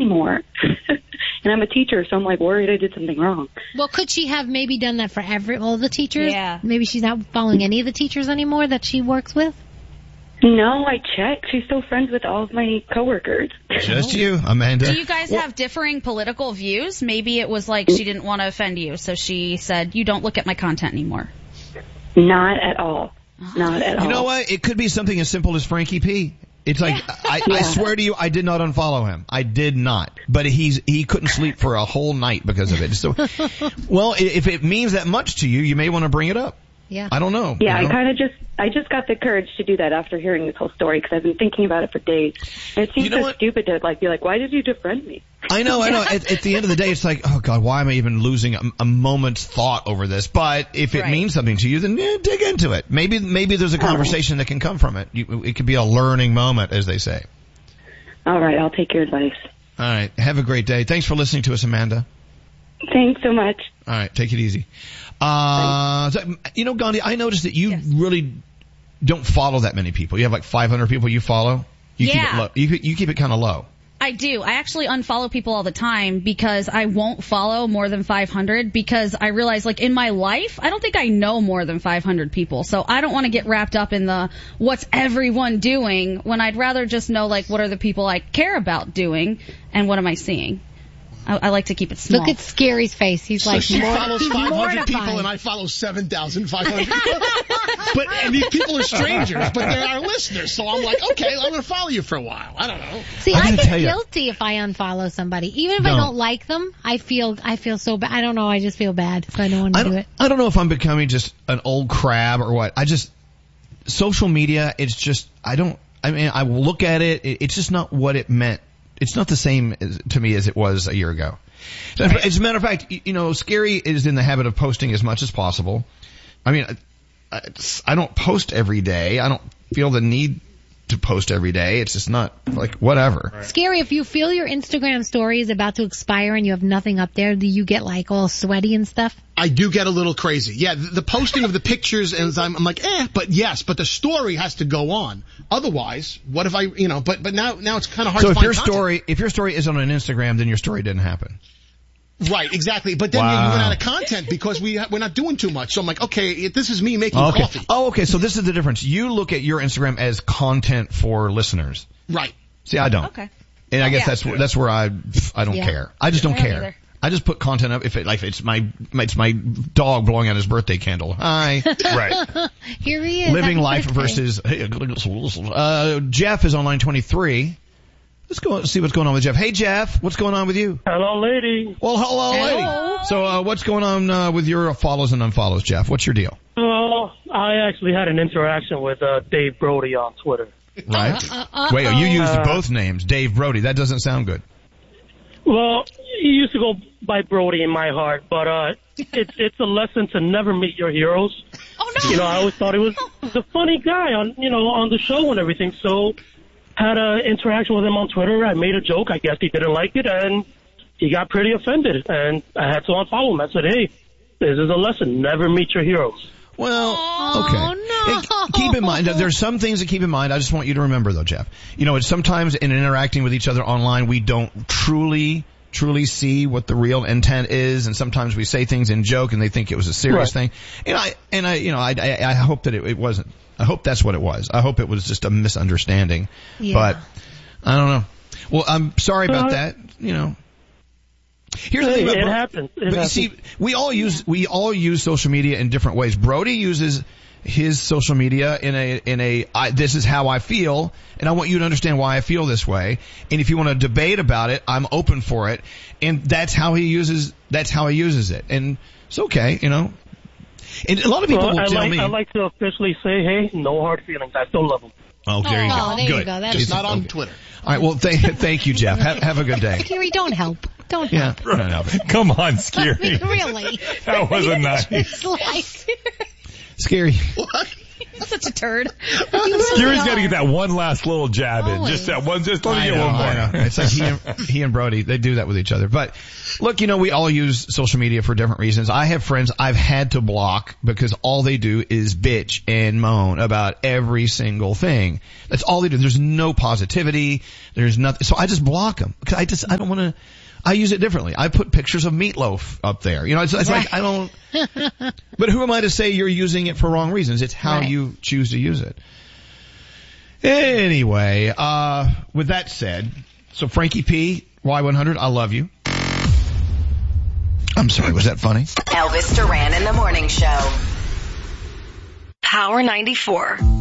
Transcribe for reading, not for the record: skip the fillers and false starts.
anymore. And I'm a teacher, so I'm like worried I did something wrong. Well, could she have maybe done that for all the teachers? Yeah. Maybe she's not following any of the teachers anymore that she works with? No, I checked. She's still friends with all of my coworkers. Just you, Amanda. Do you guys have differing political views? Maybe it was like she didn't want to offend you, so she said, you don't look at my content anymore. Not at all. Not at all. You know what? It could be something as simple as Frankie P. It's like, I swear to you, I did not unfollow him. I did not. But he couldn't sleep for a whole night because of it. So, well, if it means that much to you, you may want to bring it up. Yeah. I don't know. Yeah, I just got the courage to do that after hearing this whole story because I've been thinking about it for days. And it seems so stupid to be like, why did you defriend me? I know. At the end of the day, it's like, oh God, why am I even losing a moment's thought over this? But if it means something to you, then dig into it. Maybe there's a conversation that can come from it. It could be a learning moment, as they say. All right, I'll take your advice. All right, have a great day. Thanks for listening to us, Amanda. Thanks so much. All right, take it easy. Gandhi, I noticed that you really don't follow that many people. You have like 500 people you follow. Keep it low. You keep it kind of low. I do. I actually unfollow people all the time because I won't follow more than 500 because I realize, like, in my life, I don't think I know more than 500 people. So I don't want to get wrapped up in the what's everyone doing when I'd rather just know, like, what are the people I care about doing and what am I seeing. I like to keep it small. Look at Scary's face. He's like, she follows 500 people and I follow 7,500. And these people are strangers, but they're our listeners. So I'm like, okay, I'm going to follow you for a while. I don't know. See, I get guilty if I unfollow somebody. Even if I don't like them, I feel so bad. I don't know. I just feel bad, so I don't want to do it. I don't know if I'm becoming just an old crab or what. Social media, it's just, I will look at it. It's just not what it meant. It's not the same to me as it was a year ago. Right. As a matter of fact, Scary is in the habit of posting as much as possible. I mean, I don't post every day. I don't feel the need to post every day. It's just not like whatever. Right. Scary, if you feel your Instagram story is about to expire and you have nothing up there, do you get like all sweaty and stuff? I do get a little crazy. Yeah, the posting of the pictures, and I'm like, but the story has to go on. Otherwise, what if but now it's kind of hard to find content. So if your story is on an Instagram, then your story didn't happen. Right, exactly. But then you run out of content because we're not doing too much. So I'm like, okay, this is me making coffee. Oh, okay. So this is the difference. You look at your Instagram as content for listeners. Right. See, I don't. Okay. And I guess that's where I don't care. I just don't care. Either. I just put content up if it's my dog blowing out his birthday candle. Hi. Right. Here he is. Living life versus Jeff is on line 23. Let's go see what's going on with Jeff. Hey, Jeff, what's going on with you? Hello, lady. Well, hello, lady. So, what's going on with your follows and unfollows, Jeff? What's your deal? Well, I actually had an interaction with Dave Brody on Twitter. Right. Wait, you used both names, Dave Brody. That doesn't sound good. Well, he used to go by Brody in my heart, but it's a lesson to never meet your heroes. Oh no! I always thought he was a funny guy on the show and everything. So, had an interaction with him on Twitter. I made a joke. I guess he didn't like it, and he got pretty offended. And I had to unfollow him. I said, "Hey, this is a lesson. Never meet your heroes." Well, okay. Oh, no. Keep in mind, there's some things to keep in mind. I just want you to remember, though, Jeff. It's sometimes in interacting with each other online, we don't truly see what the real intent is, and sometimes we say things in joke and they think it was a serious thing. I hope that it wasn't. I hope that's what it was. I hope it was just a misunderstanding. Yeah. But I don't know. Well, I'm sorry about that. Here's the thing. It happens. See, we all use social media in different ways. Brody uses his social media in a this is how I feel, and I want you to understand why I feel this way. And if you want to debate about it, I'm open for it. And that's how he uses it. And it's okay, And a lot of people will tell me. I like to officially say, hey, no hard feelings. I still love him. Oh, there you go. There Good. You go. That's just not on Twitter. All right. Well, thank you, Jeff. Have a good day. Scary, don't help. Don't help. Yeah. Come on, Scary. I mean, really. That wasn't nice. It's like... Scary. What? Such a turd. Gary's got to get that one last little jab in. Always. Just that one. Just let me get I one more. know. It's like he and Brody, they do that with each other. But look, we all use social media for different reasons. I have friends I've had to block because all they do is bitch and moan about every single thing. That's all they do. There's no positivity. There's nothing. So I just block them because I don't want to. I use it differently. I put pictures of meatloaf up there. It's like I don't. But who am I to say you're using it for wrong reasons? It's how you choose to use it. Anyway, with that said, so Frankie P, Y100, I love you. I'm sorry, was that funny? Elvis Duran in the Morning Show. Power 94.